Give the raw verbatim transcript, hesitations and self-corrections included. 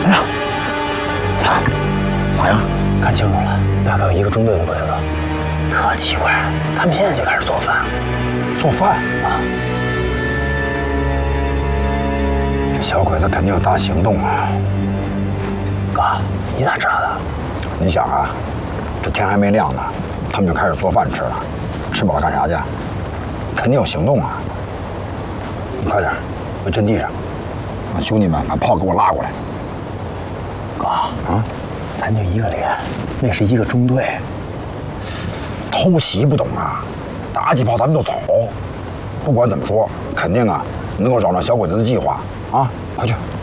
团长， 啊，咋样？ 看清楚了，大概有一个中队的鬼子，特奇怪，他们现在就开始做饭。 做饭啊！ 这小鬼子肯定有大行动啊！ 哥，你咋知道的？ 你想啊，这天还没亮呢，他们就开始做饭吃了，吃饱干啥去？肯定有行动啊！你快点，回阵地上，让兄弟们把炮给我拉过来。 哥， 啊， 咱就一个连，那是一个中队。 偷袭不懂啊，打几炮咱们就走。不管怎么说，肯定啊能够找到小鬼子的计划啊！快去。